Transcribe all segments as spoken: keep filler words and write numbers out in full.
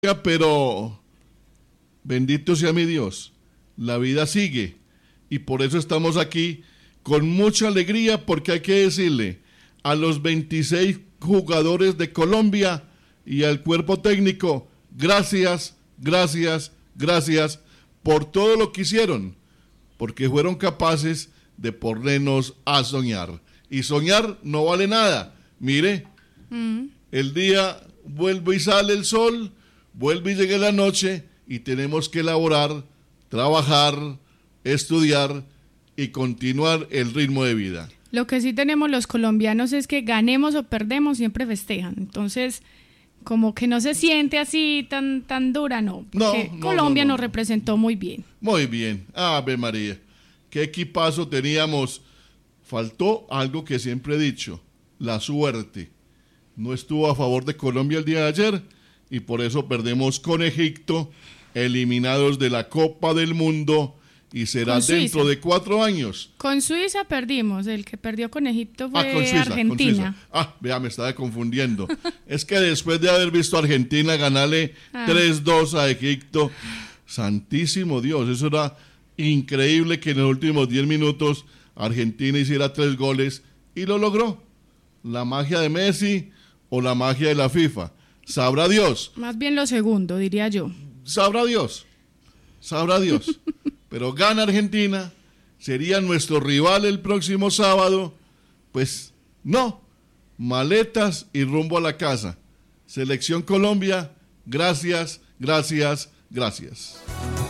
Pero bendito sea mi Dios, la vida sigue y por eso estamos aquí con mucha alegría, porque hay que decirle a los veintiséis jugadores de Colombia y al cuerpo técnico, gracias, gracias, gracias por todo lo que hicieron, porque fueron capaces de ponernos a soñar. Y soñar no vale nada. Mire, mm. el día vuelve y sale el sol, vuelve y llega la noche y tenemos que elaborar, trabajar, estudiar y continuar el ritmo de vida. Lo que sí tenemos los colombianos es que ganemos o perdemos siempre festejan, entonces como que no se siente así tan tan dura, no, porque no, no, Colombia no, no, nos representó muy bien. Muy bien, Ave María, qué equipazo teníamos. Faltó algo que siempre he dicho, la suerte. No estuvo a favor de Colombia el día de ayer y por eso perdemos con Egipto, eliminados de la Copa del Mundo, y será dentro de cuatro años. Con Suiza perdimos, el que perdió con Egipto fue ah, con Suiza, Argentina. Con Suiza. Ah, vea, me estaba confundiendo. Es que después de haber visto a Argentina ganarle ah. tres dos a Egipto, santísimo Dios, eso era increíble que en los últimos diez minutos Argentina hiciera tres goles y lo logró. La magia de Messi o la magia de la FIFA. Sabrá Dios. Más bien lo segundo, diría yo. Sabrá Dios. Sabrá Dios. Pero gana Argentina, sería nuestro rival el próximo sábado. Pues no. Maletas y rumbo a la casa. Selección Colombia, gracias, gracias, gracias.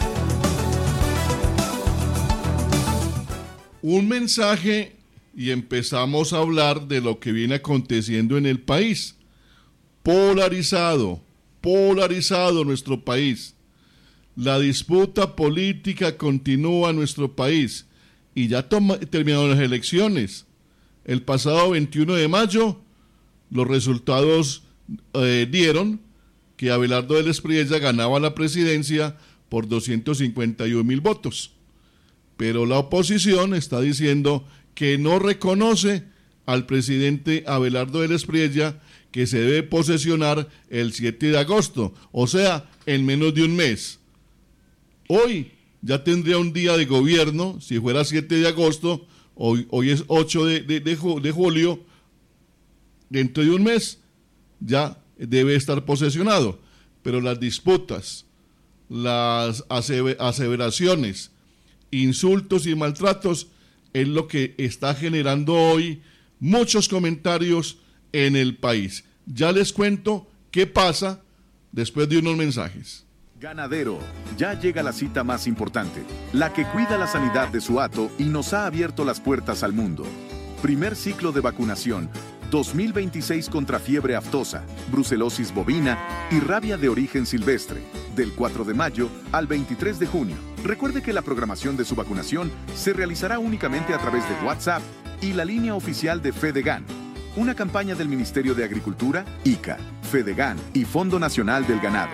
Un mensaje y empezamos a hablar de lo que viene aconteciendo en el país. Polarizado, polarizado nuestro país. La disputa política continúa en nuestro país y ya toma, terminaron las elecciones. El pasado veintiuno de mayo los resultados eh, dieron que Abelardo del Espriella ganaba la presidencia por doscientos cincuenta y un mil votos. Pero la oposición está diciendo que no reconoce al presidente Abelardo del Espriella, que se debe posesionar el siete de agosto, o sea, en menos de un mes. Hoy ya tendría un día de gobierno, si fuera siete de agosto, hoy, hoy es ocho de, de, de, de julio, dentro de un mes ya debe estar posesionado. Pero las disputas, las aseveraciones, insultos y maltratos es lo que está generando hoy muchos comentarios en el país. Ya les cuento qué pasa después de unos mensajes. Ganadero, ya llega la cita más importante, la que cuida la sanidad de su hato y nos ha abierto las puertas al mundo. Primer ciclo de vacunación dos mil veintiséis contra fiebre aftosa, brucelosis bovina y rabia de origen silvestre, del cuatro de mayo al veintitrés de junio. Recuerde que la programación de su vacunación se realizará únicamente a través de WhatsApp y la línea oficial de Fedegan. Una campaña del Ministerio de Agricultura, I C A, Fedegan y Fondo Nacional del Ganado.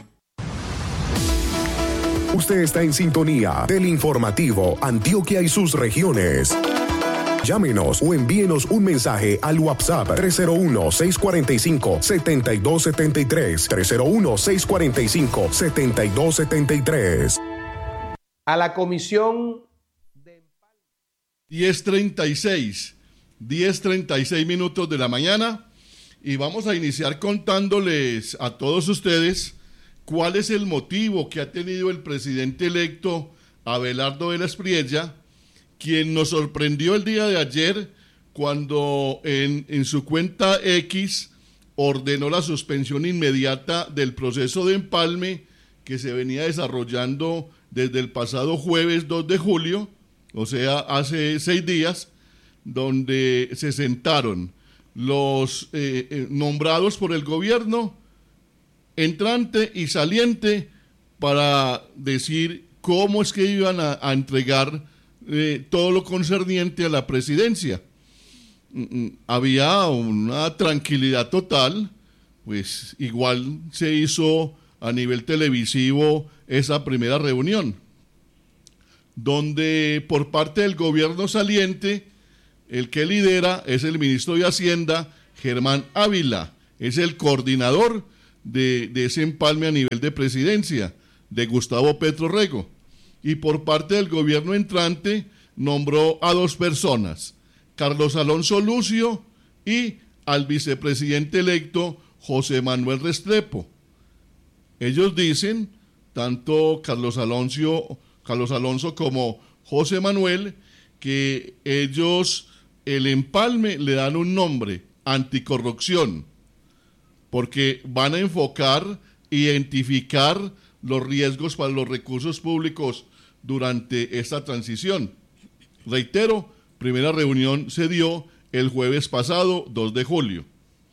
Usted está en sintonía del informativo Antioquia y sus regiones. Llámenos o envíenos un mensaje al WhatsApp tres cero uno, seis cuatro cinco, siete dos siete tres, tres cero uno, seis cuatro cinco, siete dos siete tres. A la comisión de... diez treinta y seis, diez treinta y seis minutos de la mañana y vamos a iniciar contándoles a todos ustedes cuál es el motivo que ha tenido el presidente electo Abelardo del Espriella, quien nos sorprendió el día de ayer cuando en, en su cuenta X ordenó la suspensión inmediata del proceso de empalme que se venía desarrollando desde el pasado jueves dos de julio, o sea, hace seis días, donde se sentaron los eh, eh, nombrados por el gobierno, entrante y saliente, para decir cómo es que iban a, a entregar Eh, todo lo concerniente a la presidencia. Mm, había una tranquilidad total, pues igual se hizo a nivel televisivo esa primera reunión, donde por parte del gobierno saliente, el que lidera es el ministro de Hacienda, Germán Ávila, es el coordinador de, de ese empalme a nivel de presidencia, de Gustavo Petro Rego. Y por parte del gobierno entrante nombró a dos personas, Carlos Alonso Lucio y al vicepresidente electo José Manuel Restrepo. Ellos dicen, tanto Carlos Alonso, Carlos Alonso como José Manuel, que ellos el empalme le dan un nombre, anticorrupción, porque van a enfocar, identificar los riesgos para los recursos públicos durante esta transición. Reitero, primera reunión se dio el jueves pasado, dos de julio.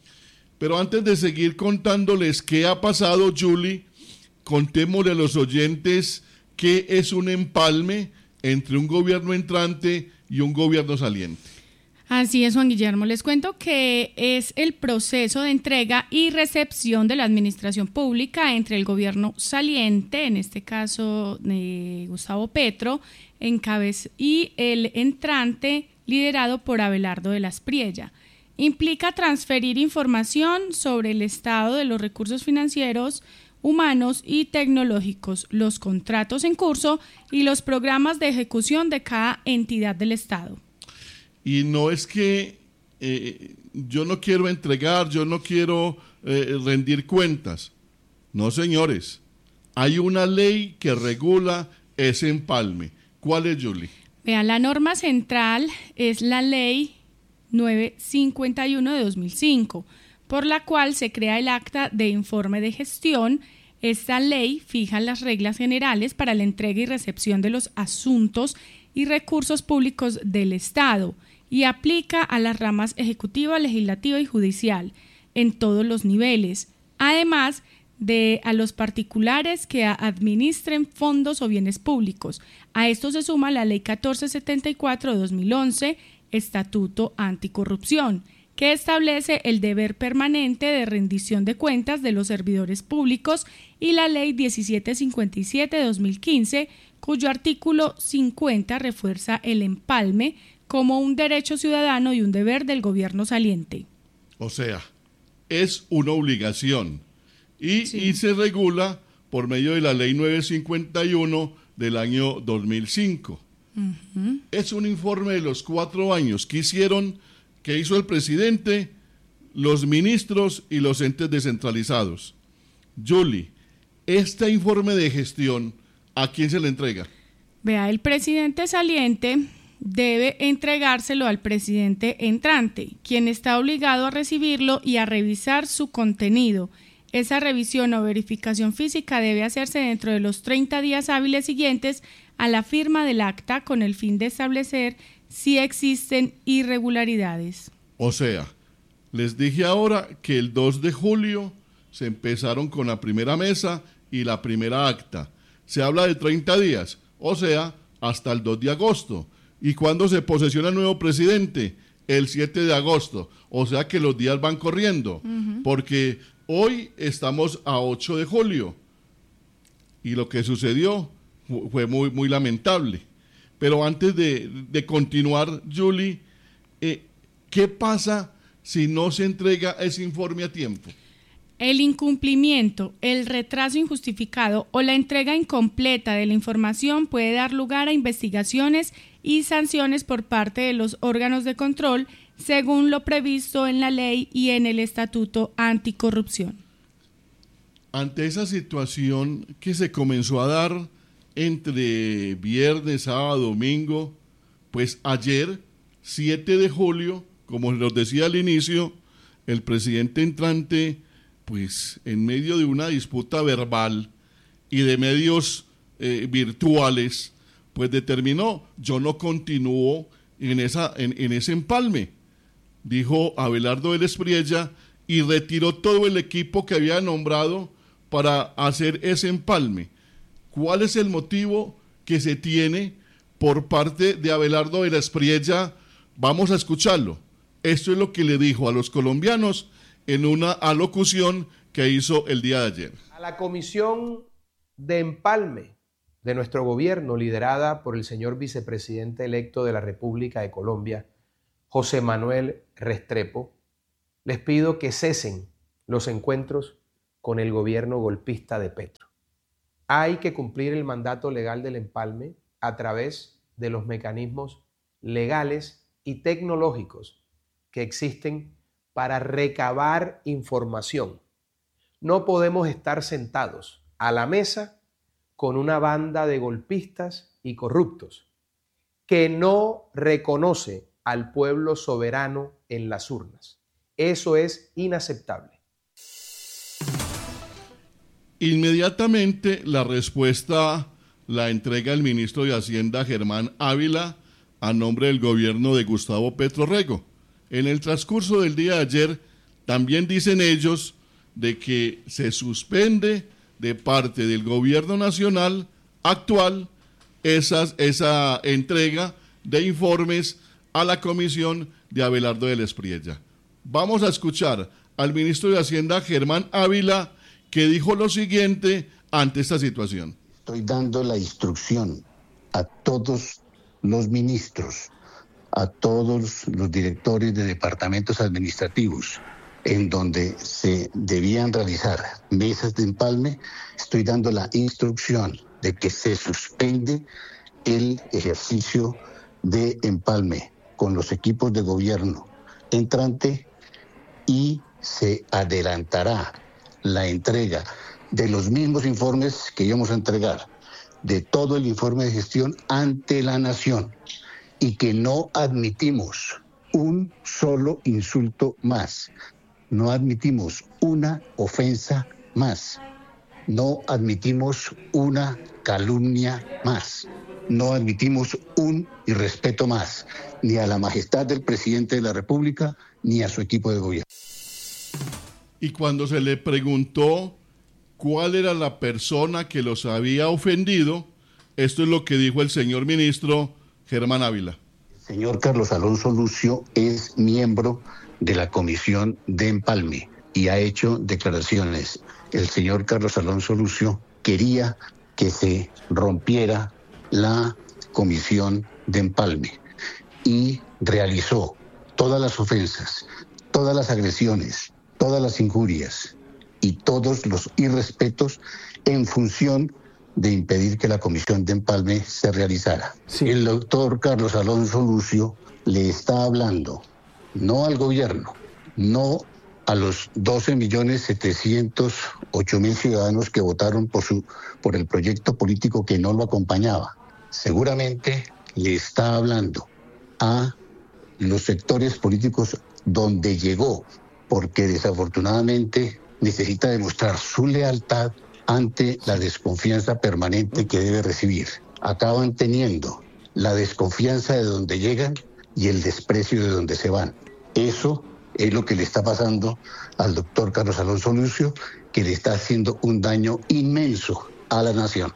Pero antes de seguir contándoles qué ha pasado, Julie, contémosle a los oyentes qué es un empalme entre un gobierno entrante y un gobierno saliente. Así es, Juan Guillermo. Les cuento que es el proceso de entrega y recepción de la administración pública entre el gobierno saliente, en este caso de Gustavo Petro, en cabeza, y el entrante liderado por Abelardo de la Espriella. Implica transferir información sobre el estado de los recursos financieros, humanos y tecnológicos, los contratos en curso y los programas de ejecución de cada entidad del Estado. Y no es que eh, yo no quiero entregar, yo no quiero eh, rendir cuentas. No, señores. Hay una ley que regula ese empalme. ¿Cuál es, Julie? Vean, la norma central es la ley novecientos cincuenta y uno de dos mil cinco, por la cual se crea el acta de informe de gestión. Esta ley fija las reglas generales para la entrega y recepción de los asuntos y recursos públicos del Estado y aplica a las ramas ejecutiva, legislativa y judicial en todos los niveles, además de a los particulares que administren fondos o bienes públicos. A esto se suma la Ley catorce setenta y cuatro de dos mil once, Estatuto Anticorrupción, que establece el deber permanente de rendición de cuentas de los servidores públicos, y la Ley diecisiete cincuenta y siete de dos mil quince, cuyo artículo cincuenta refuerza el empalme como un derecho ciudadano y un deber del gobierno saliente. O sea, es una obligación y, sí. y se regula por medio de la Ley novecientos cincuenta y uno del año dos mil cinco. Uh-huh. Es un informe de los cuatro años que hicieron, que hizo el presidente, los ministros y los entes descentralizados. Julie, este informe de gestión, ¿a quién se le entrega? Vea, el presidente saliente debe entregárselo al presidente entrante, quien está obligado a recibirlo y a revisar su contenido. Esa revisión o verificación física debe hacerse dentro de los treinta días hábiles siguientes a la firma del acta, con el fin de establecer si existen irregularidades. O sea, les dije ahora que el dos de julio se empezaron con la primera mesa y la primera acta. Se habla de treinta días, o sea, hasta el dos de agosto. ¿Y cuándo se posesiona el nuevo presidente? El siete de agosto. O sea que los días van corriendo, uh-huh. porque hoy estamos a ocho de julio y lo que sucedió fue muy, muy lamentable. Pero antes de, de continuar, Julie, eh, ¿qué pasa si no se entrega ese informe a tiempo? El incumplimiento, el retraso injustificado o la entrega incompleta de la información puede dar lugar a investigaciones y sanciones por parte de los órganos de control, según lo previsto en la ley y en el Estatuto Anticorrupción. Ante esa situación que se comenzó a dar entre viernes, sábado, domingo, pues ayer, siete de julio, como les decía al inicio, el presidente entrante, pues en medio de una disputa verbal y de medios eh, virtuales, pues determinó, yo no continúo en, esa, en, en ese empalme, dijo Abelardo de la Espriella, y retiró todo el equipo que había nombrado para hacer ese empalme. ¿Cuál es el motivo que se tiene por parte de Abelardo de la Espriella? Vamos a escucharlo. Esto es lo que le dijo a los colombianos en una alocución que hizo el día de ayer. A la comisión de empalme de nuestro gobierno, liderada por el señor vicepresidente electo de la República de Colombia, José Manuel Restrepo, les pido que cesen los encuentros con el gobierno golpista de Petro. Hay que cumplir el mandato legal del empalme a través de los mecanismos legales y tecnológicos que existen para recabar información. No podemos estar sentados a la mesa con una banda de golpistas y corruptos que no reconoce al pueblo soberano en las urnas. Eso es inaceptable. Inmediatamente la respuesta la entrega el ministro de Hacienda Germán Ávila a nombre del gobierno de Gustavo Petro Rego. En el transcurso del día de ayer también dicen ellos de que se suspende de parte del gobierno nacional actual esas, esa entrega de informes a la comisión de Abelardo del Espriella. Vamos a escuchar al ministro de Hacienda Germán Ávila, que dijo lo siguiente ante esta situación. Estoy dando la instrucción a todos los ministros, a todos los directores de departamentos administrativos, en donde se debían realizar mesas de empalme. Estoy dando la instrucción de que se suspende el ejercicio de empalme con los equipos de gobierno entrante y se adelantará la entrega de los mismos informes que íbamos a entregar, de todo el informe de gestión ante la nación, y que no admitimos un solo insulto más, no admitimos una ofensa más, no admitimos una calumnia más, no admitimos un irrespeto más, ni a la majestad del presidente de la República, ni a su equipo de gobierno. Y cuando se le preguntó cuál era la persona que los había ofendido, esto es lo que dijo el señor ministro Germán Ávila. El señor Carlos Alonso Lucio es miembro de la Comisión de Empalme y ha hecho declaraciones. El señor Carlos Alonso Lucio quería que se rompiera la Comisión de Empalme y realizó todas las ofensas, todas las agresiones, todas las injurias y todos los irrespetos en función de impedir que la comisión de empalme se realizara. Sí. El doctor Carlos Alonso Lucio le está hablando no al gobierno, no a los doce millones setecientos ocho mil ciudadanos que votaron por, su, por el proyecto político que no lo acompañaba. Seguramente le está hablando a los sectores políticos donde llegó, porque desafortunadamente necesita demostrar su lealtad ante la desconfianza permanente que debe recibir. Acaban teniendo la desconfianza de donde llegan y el desprecio de donde se van. Eso es lo que le está pasando al doctor Carlos Alonso Lucio, que le está haciendo un daño inmenso a la nación.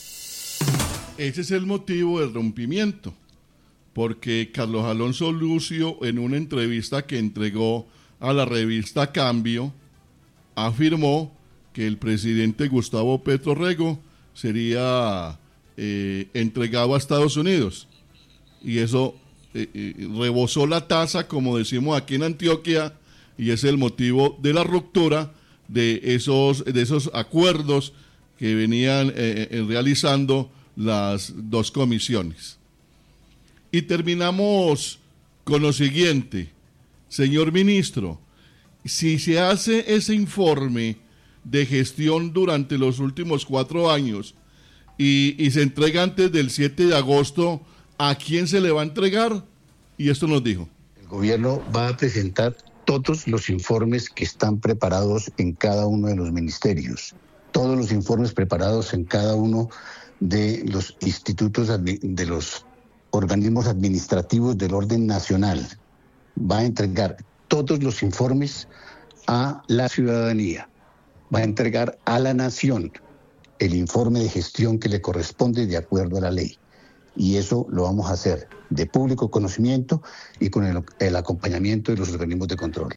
Ese es el motivo del rompimiento, porque Carlos Alonso Lucio, en una entrevista que entregó a la revista Cambio, afirmó que el presidente Gustavo Petro Rego sería eh, entregado a Estados Unidos. Y eso eh, eh, rebosó la taza, como decimos aquí en Antioquia, y es el motivo de la ruptura de esos, de esos acuerdos que venían eh, eh, realizando las dos comisiones. Y terminamos con lo siguiente. Señor ministro, si se hace ese informe de gestión durante los últimos cuatro años y, y se entrega antes del siete de agosto, ¿a quién se le va a entregar? Y esto nos dijo. El gobierno va a presentar todos los informes que están preparados en cada uno de los ministerios, todos los informes preparados en cada uno de los institutos, de los organismos administrativos del orden nacional. Va a entregar todos los informes a la ciudadanía, va a entregar a la nación el informe de gestión que le corresponde de acuerdo a la ley. Y eso lo vamos a hacer de público conocimiento y con el, el acompañamiento de los organismos de control.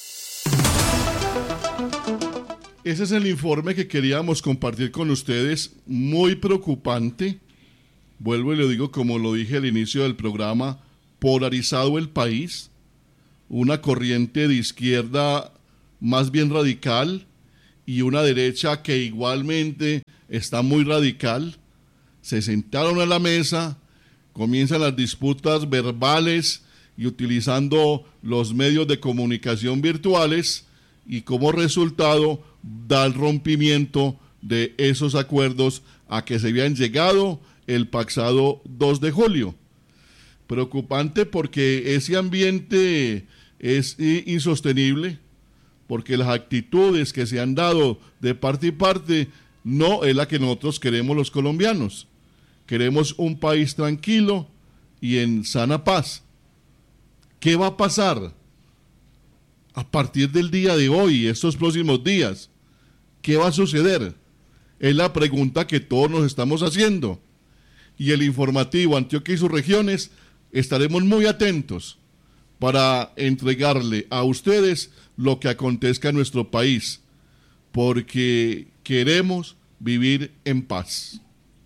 Ese es el informe que queríamos compartir con ustedes, muy preocupante. Vuelvo y le digo, como lo dije al inicio del programa, polarizado el país, una corriente de izquierda más bien radical y una derecha que igualmente está muy radical, se sentaron a la mesa, comienzan las disputas verbales y utilizando los medios de comunicación virtuales, y como resultado da el rompimiento de esos acuerdos a que se habían llegado el pasado dos de julio. Preocupante porque ese ambiente es insostenible, porque las actitudes que se han dado de parte y parte no es la que nosotros queremos los colombianos. Queremos un país tranquilo y en sana paz. ¿Qué va a pasar a partir del día de hoy, estos próximos días? ¿Qué va a suceder? Es la pregunta que todos nos estamos haciendo. Y el informativo Antioquia y sus regiones estaremos muy atentos para entregarle a ustedes lo que acontezca en nuestro país, porque queremos vivir en paz.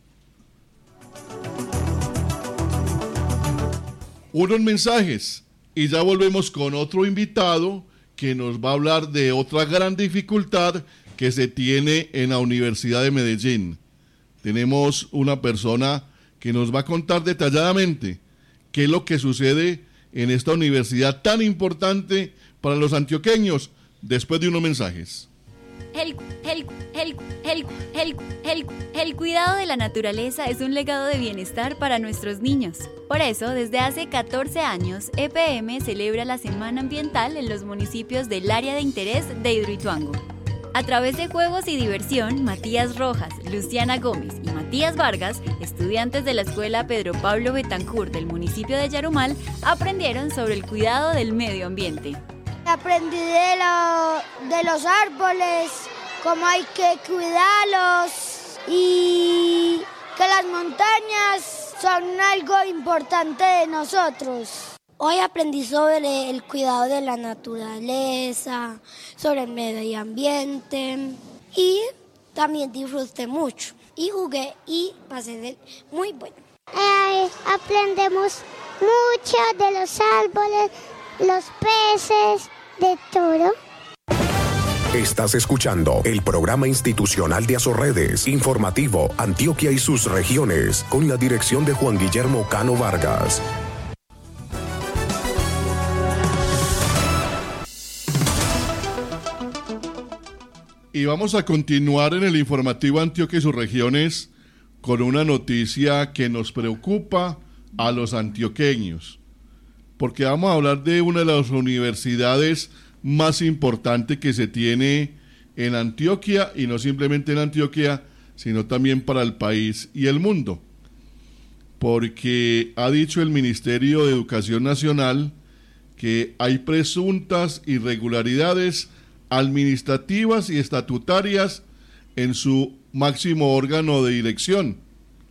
Unos mensajes y ya volvemos con otro invitado que nos va a hablar de otra gran dificultad que se tiene en la Universidad de Medellín. Tenemos una persona que nos va a contar detalladamente qué es lo que sucede en esta universidad tan importante para los antioqueños, después de unos mensajes. El, el, el, el, el, el, el cuidado de la naturaleza es un legado de bienestar para nuestros niños. Por eso, desde hace catorce años, E P M celebra la Semana Ambiental en los municipios del área de interés de Hidroituango. A través de juegos y diversión, Matías Rojas, Luciana Gómez y Matías Vargas, estudiantes de la Escuela Pedro Pablo Betancur del municipio de Yarumal, aprendieron sobre el cuidado del medio ambiente. Aprendí de, lo, de los árboles, cómo hay que cuidarlos y que las montañas son algo importante de nosotros. Hoy aprendí sobre el cuidado de la naturaleza, sobre el medio ambiente y también disfruté mucho y jugué y pasé de muy bueno. Eh, aprendemos mucho de los árboles, los peces, de todo. Estás escuchando el programa institucional de Azorredes, informativo Antioquia y sus regiones, con la dirección de Juan Guillermo Cano Vargas. Y vamos a continuar en el informativo Antioquia y sus regiones con una noticia que nos preocupa a los antioqueños, porque vamos a hablar de una de las universidades más importantes que se tiene en Antioquia, y no simplemente en Antioquia, sino también para el país y el mundo, porque ha dicho el Ministerio de Educación Nacional que hay presuntas irregularidades administrativas y estatutarias en su máximo órgano de dirección,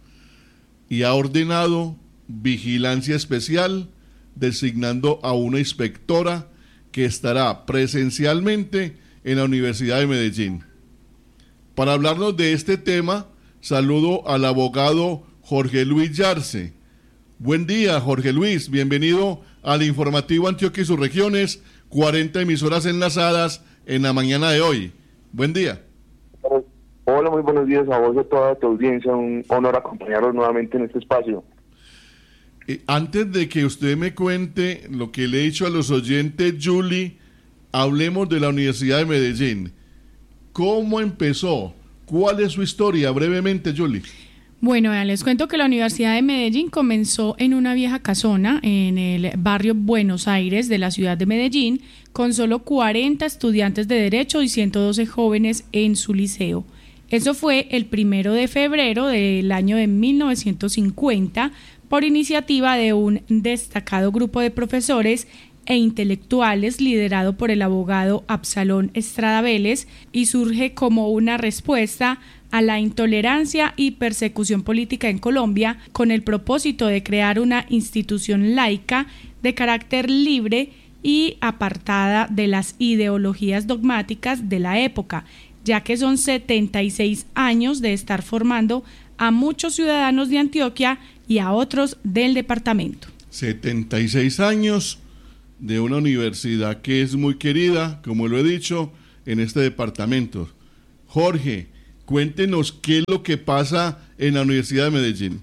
y ha ordenado vigilancia especial, designando a una inspectora que estará presencialmente en la Universidad de Medellín. Para hablarnos de este tema, saludo al abogado Jorge Luis Yarce. Buen día, Jorge Luis, bienvenido al informativo Antioquia y sus regiones, cuarenta emisoras enlazadas en la mañana de hoy. Buen día. Hola, muy buenos días a vos y a toda tu audiencia. Un honor acompañaros nuevamente en este espacio. Eh, antes de que usted me cuente lo que le he dicho a los oyentes, Julie, hablemos de la Universidad de Medellín. ¿Cómo empezó? ¿Cuál es su historia? Brevemente, Julie. Bueno, les cuento que la Universidad de Medellín comenzó en una vieja casona en el barrio Buenos Aires de la ciudad de Medellín, con solo cuarenta estudiantes de Derecho y ciento doce jóvenes en su liceo. Eso fue el primero de febrero del año de mil novecientos cincuenta, por iniciativa de un destacado grupo de profesores e intelectuales liderado por el abogado Absalón Estrada Vélez, y surge como una respuesta a la intolerancia y persecución política en Colombia, con el propósito de crear una institución laica de carácter libre y apartada de las ideologías dogmáticas de la época, ya que son setenta y seis años de estar formando a muchos ciudadanos de Antioquia y a otros del departamento. setenta y seis años de una universidad que es muy querida, como lo he dicho, en este departamento. Jorge, cuéntenos qué es lo que pasa en la Universidad de Medellín.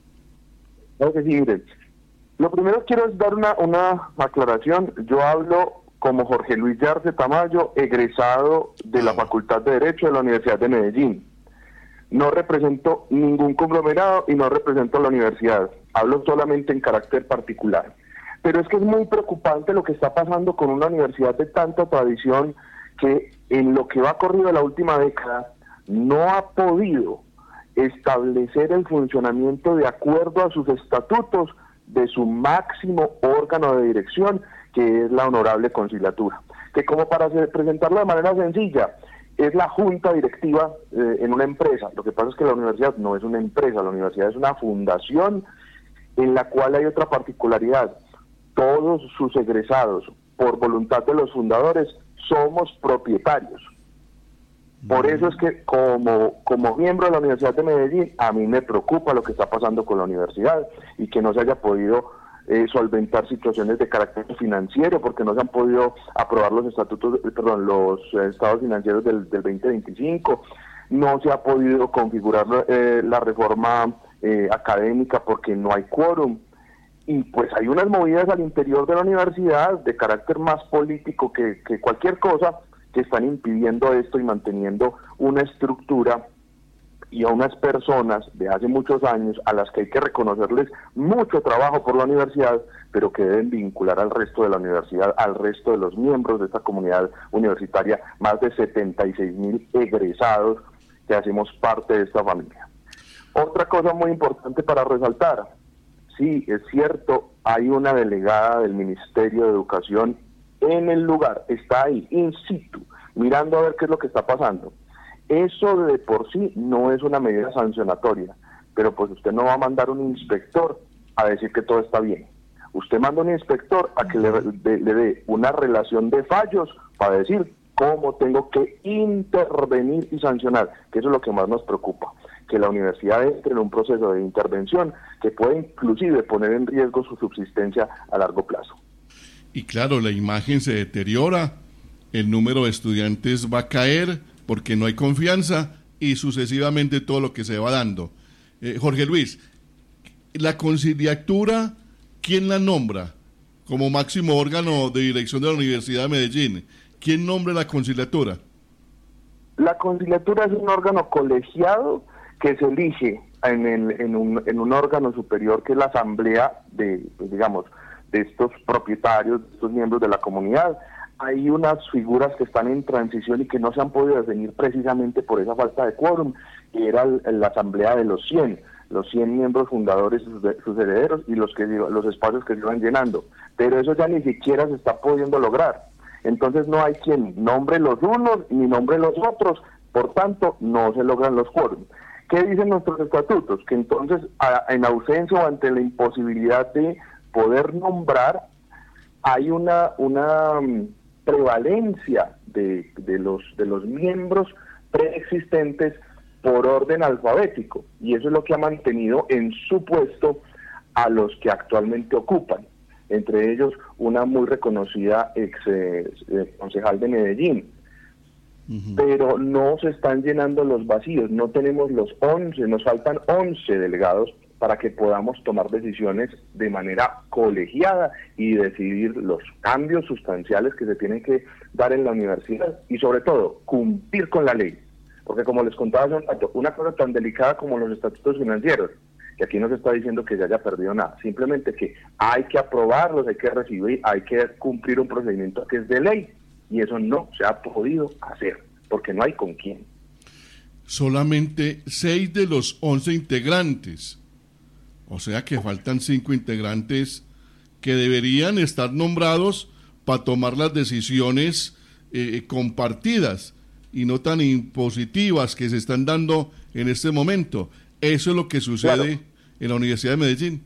Claro que sí, mire. Lo primero quiero es dar una, una aclaración. Yo hablo como Jorge Luis Yarse Tamayo, egresado de la Facultad de Derecho de la Universidad de Medellín. No represento ningún conglomerado y no represento a la universidad. Hablo solamente en carácter particular. Pero es que es muy preocupante lo que está pasando con una universidad de tanta tradición que en lo que va corrido la última década no ha podido establecer el funcionamiento de acuerdo a sus estatutos de su máximo órgano de dirección, que es la Honorable Conciliatura, que como para presentarlo de manera sencilla, es la junta directiva eh, en una empresa. Lo que pasa es que la universidad no es una empresa, la universidad es una fundación en la cual hay otra particularidad. Todos sus egresados, por voluntad de los fundadores, somos propietarios. Por eso es que como, como miembro de la Universidad de Medellín, a mí me preocupa lo que está pasando con la universidad y que no se haya podido eh, solventar situaciones de carácter financiero, porque no se han podido aprobar los estatutos, perdón, los eh, estados financieros del, del veinte veinticinco, no se ha podido configurar eh, la reforma eh, académica porque no hay quórum. Y pues hay unas movidas al interior de la universidad de carácter más político que, que cualquier cosa, que están impidiendo esto y manteniendo una estructura y a unas personas de hace muchos años a las que hay que reconocerles mucho trabajo por la universidad, pero que deben vincular al resto de la universidad, al resto de los miembros de esta comunidad universitaria, más de setenta y seis mil egresados que hacemos parte de esta familia. Otra cosa muy importante para resaltar: sí, es cierto, hay una delegada del Ministerio de Educación en el lugar, está ahí, in situ, mirando a ver qué es lo que está pasando. Eso de por sí no es una medida sancionatoria, pero pues usted no va a mandar un inspector a decir que todo está bien. Usted manda un inspector a que le, de, le dé una relación de fallos para decir cómo tengo que intervenir y sancionar, que eso es lo que más nos preocupa, que la universidad entre en un proceso de intervención que puede inclusive poner en riesgo su subsistencia a largo plazo. Y claro, la imagen se deteriora, el número de estudiantes va a caer porque no hay confianza y sucesivamente todo lo que se va dando. Eh, Jorge Luis, la conciliatura, ¿quién la nombra como máximo órgano de dirección de la Universidad de Medellín? ¿Quién nombra la conciliatura? La conciliatura es un órgano colegiado que se elige en, el, en, un, en un órgano superior que es la asamblea de, pues, digamos, de estos propietarios, de estos miembros de la comunidad. Hay unas figuras que están en transición y que no se han podido definir precisamente por esa falta de quórum, que era el, la asamblea de los cien, los cien miembros fundadores, sus, sus herederos y los, que, los espacios que se van llenando. Pero eso ya ni siquiera se está pudiendo lograr. Entonces no hay quien nombre los unos ni nombre los otros, por tanto no se logran los quórum. ¿Qué dicen nuestros estatutos? Que entonces, a, en ausencia o ante la imposibilidad de poder nombrar, hay una una um, prevalencia de, de los de los miembros preexistentes por orden alfabético, y eso es lo que ha mantenido en su puesto a los que actualmente ocupan, entre ellos una muy reconocida ex eh, eh, concejal de Medellín. Uh-huh. Pero no se están llenando los vacíos, no tenemos los once, nos faltan once delegados para que podamos tomar decisiones de manera colegiada y decidir los cambios sustanciales que se tienen que dar en la universidad y sobre todo cumplir con la ley, porque como les contaba hace un rato, una cosa tan delicada como los estatutos financieros, que aquí no se está diciendo que se haya perdido nada, simplemente que hay que aprobarlos, hay que recibir, hay que cumplir un procedimiento que es de ley, y eso no se ha podido hacer, porque no hay con quién. Solamente seis de los once integrantes, o sea que faltan cinco integrantes que deberían estar nombrados para tomar las decisiones eh, compartidas y no tan impositivas que se están dando en este momento. Eso es lo que sucede, claro, en la Universidad de Medellín.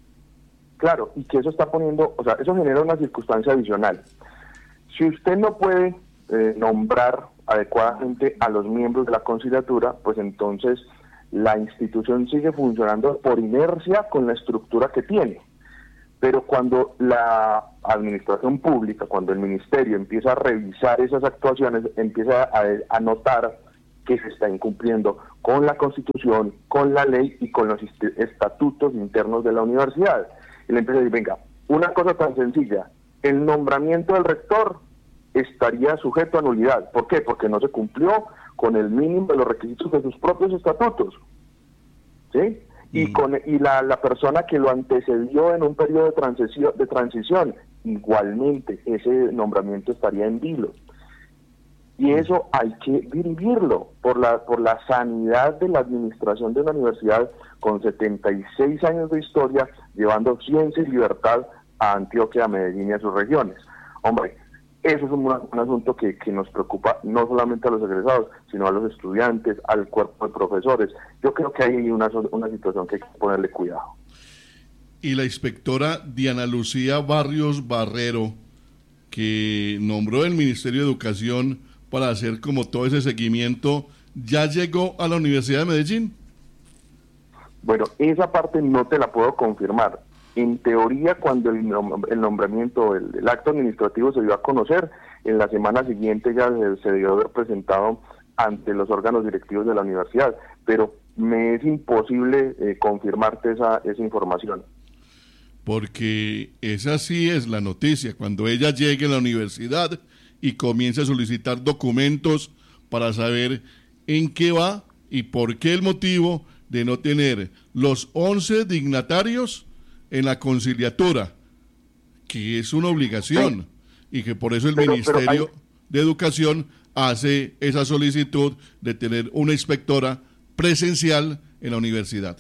Claro, y que eso está poniendo, o sea, eso genera una circunstancia adicional. Si usted no puede eh, nombrar adecuadamente a los miembros de la conciliatura, pues entonces la institución sigue funcionando por inercia con la estructura que tiene. Pero cuando la administración pública, cuando el ministerio empieza a revisar esas actuaciones, empieza a, a notar que se está incumpliendo con la Constitución, con la ley y con los estatutos internos de la universidad. Y le empieza a decir, venga, una cosa tan sencilla, el nombramiento del rector estaría sujeto a nulidad. ¿Por qué? Porque no se cumplió con el mínimo de los requisitos de sus propios estatutos. ¿Sí? Y con y la, la persona que lo antecedió en un periodo de transición, de transición, igualmente ese nombramiento estaría en vilo. Y eso hay que dirimirlo por la por la sanidad de la administración de una universidad con setenta y seis años de historia, llevando ciencia y libertad a Antioquia, a Medellín y a sus regiones. Hombre, eso es un, un asunto que, que nos preocupa no solamente a los egresados, sino a los estudiantes, al cuerpo de profesores. Yo creo que hay una, una situación que hay que ponerle cuidado. Y la inspectora Diana Lucía Barrios Barrero, que nombró el Ministerio de Educación para hacer como todo ese seguimiento, ¿ya llegó a la Universidad de Medellín? Bueno, esa parte no te la puedo confirmar. En teoría, cuando el, nom el nombramiento, el, el acto administrativo se dio a conocer, en la semana siguiente ya se, se debió haber presentado ante los órganos directivos de la universidad, pero me es imposible eh, confirmarte esa, esa información. Porque esa sí es la noticia, cuando ella llegue a la universidad y comience a solicitar documentos para saber en qué va y por qué el motivo de no tener los once dignatarios en la conciliatura, que es una obligación, y que por eso el pero, Ministerio pero hay... de Educación hace esa solicitud de tener una inspectora presencial en la universidad.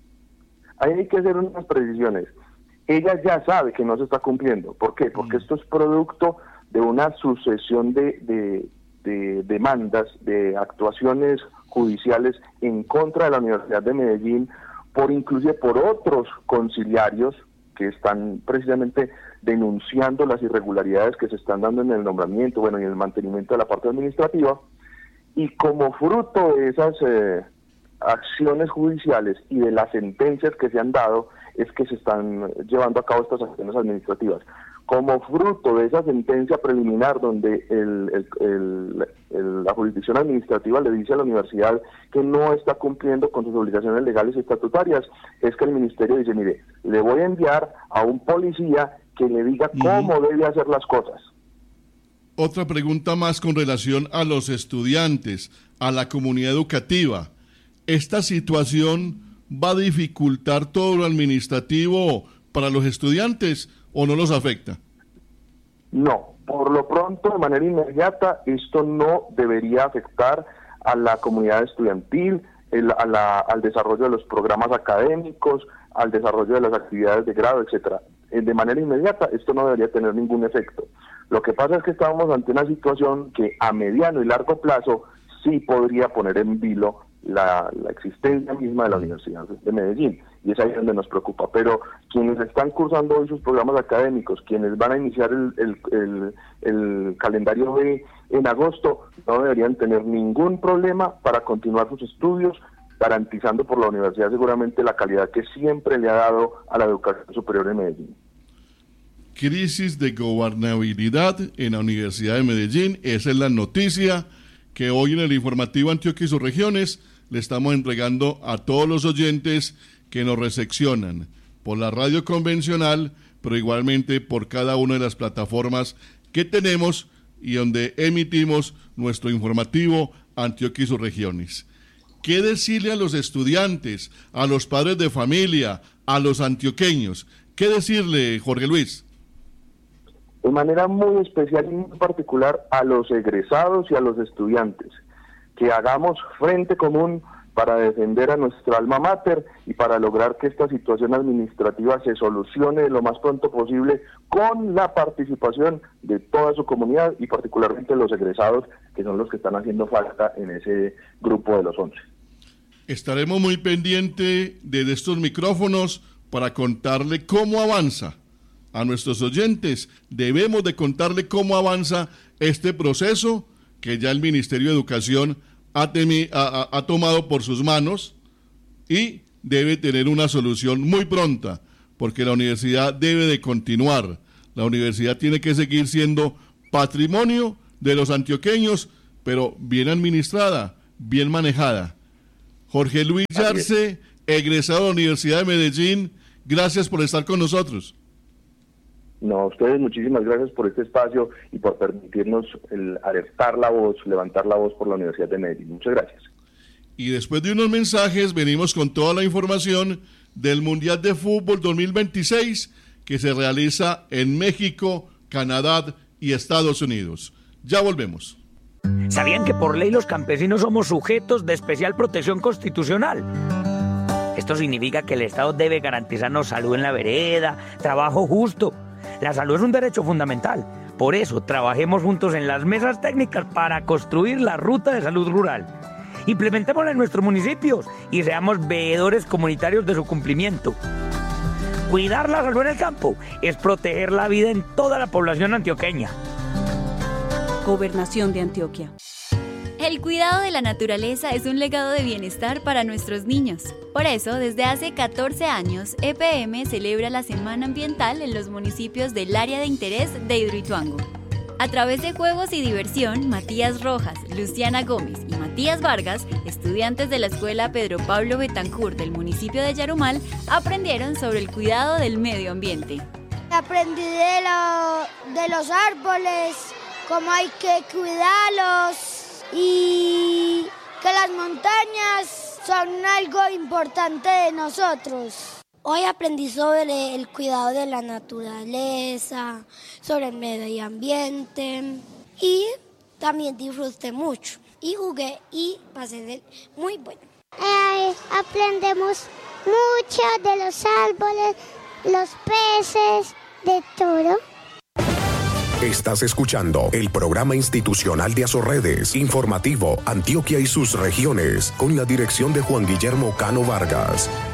Ahí hay que hacer unas precisiones. Ella ya sabe que no se está cumpliendo. ¿Por qué? Porque mm. esto es producto de una sucesión de, de, de demandas, de actuaciones judiciales en contra de la Universidad de Medellín, por inclusive por otros conciliarios que están precisamente denunciando las irregularidades que se están dando en el nombramiento, bueno, y en el mantenimiento de la parte administrativa, y como fruto de esas eh, acciones judiciales y de las sentencias que se han dado, es que se están llevando a cabo estas acciones administrativas. Como fruto de esa sentencia preliminar donde el, el, el, el, la jurisdicción administrativa le dice a la universidad que no está cumpliendo con sus obligaciones legales y estatutarias, es que el ministerio dice, mire, le voy a enviar a un policía que le diga cómo debe hacer las cosas. Otra pregunta más con relación a los estudiantes, a la comunidad educativa. ¿Esta situación va a dificultar todo lo administrativo para los estudiantes o no los afecta? No, por lo pronto, de manera inmediata, esto no debería afectar a la comunidad estudiantil, el, a la, al desarrollo de los programas académicos, al desarrollo de las actividades de grado, etcétera. De manera inmediata, esto no debería tener ningún efecto. Lo que pasa es que estamos ante una situación que a mediano y largo plazo sí podría poner en vilo la, la existencia misma de la Universidad de Medellín, y es ahí donde nos preocupa. Pero quienes están cursando hoy sus programas académicos, quienes van a iniciar el, el, el, el calendario B en agosto, no deberían tener ningún problema para continuar sus estudios, garantizando por la universidad seguramente la calidad que siempre le ha dado a la educación superior en Medellín. Crisis de gobernabilidad en la Universidad de Medellín, esa es la noticia que hoy en el informativo Antioquia y sus regiones le estamos entregando a todos los oyentes que nos recepcionan por la radio convencional, pero igualmente por cada una de las plataformas que tenemos y donde emitimos nuestro informativo Antioquia y sus regiones. ¿Qué decirle a los estudiantes, a los padres de familia, a los antioqueños? ¿Qué decirle, Jorge Luis? De manera muy especial y muy particular a los egresados y a los estudiantes, que hagamos frente común para defender a nuestra alma mater y para lograr que esta situación administrativa se solucione lo más pronto posible con la participación de toda su comunidad y particularmente los egresados, que son los que están haciendo falta en ese grupo de los once. Estaremos muy pendientes de estos micrófonos para contarle cómo avanza a nuestros oyentes. Debemos de contarle cómo avanza este proceso que ya el Ministerio de Educación ha, temi, ha, ha tomado por sus manos y debe tener una solución muy pronta, porque la universidad debe de continuar. La universidad tiene que seguir siendo patrimonio de los antioqueños, pero bien administrada, bien manejada. Jorge Luis Yarse, egresado de la Universidad de Medellín, gracias por estar con nosotros. No, a ustedes muchísimas gracias por este espacio y por permitirnos el alertar la voz, levantar la voz por la Universidad de Medellín. Muchas gracias. Y después de unos mensajes venimos con toda la información del Mundial de Fútbol dos mil veintiséis que se realiza en México, Canadá y Estados Unidos. Ya volvemos. ¿Sabían que por ley los campesinos somos sujetos de especial protección constitucional? Esto significa que el Estado debe garantizarnos salud en la vereda, trabajo justo. La salud es un derecho fundamental. Por eso, trabajemos juntos en las mesas técnicas para construir la ruta de salud rural. Implementémosla en nuestros municipios y seamos veedores comunitarios de su cumplimiento. Cuidar la salud en el campo es proteger la vida en toda la población antioqueña. Gobernación de Antioquia. El cuidado de la naturaleza es un legado de bienestar para nuestros niños. Por eso, desde hace catorce años, E P M celebra la Semana Ambiental en los municipios del área de interés de Hidroituango. A través de juegos y diversión, Matías Rojas, Luciana Gómez y Matías Vargas, estudiantes de la Escuela Pedro Pablo Betancourt del municipio de Yarumal, aprendieron sobre el cuidado del medio ambiente. Aprendí de, lo, de los árboles, cómo hay que cuidarlos y que las montañas son algo importante de nosotros. Hoy aprendí sobre el cuidado de la naturaleza, sobre el medio ambiente y también disfruté mucho y jugué y pasé de muy bueno. Eh, aprendemos mucho de los árboles, los peces, de todo. Estás escuchando el programa institucional de Azorredes, informativo Antioquia y sus regiones, con la dirección de Juan Guillermo Cano Vargas.